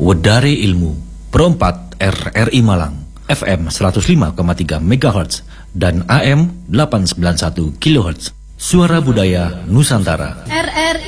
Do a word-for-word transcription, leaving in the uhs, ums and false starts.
Wedare Ilmu, Perempat R R I Malang, F M seratus lima koma tiga megahertz dan A M delapan ratus sembilan puluh satu kilohertz. Suara Budaya Nusantara. R R I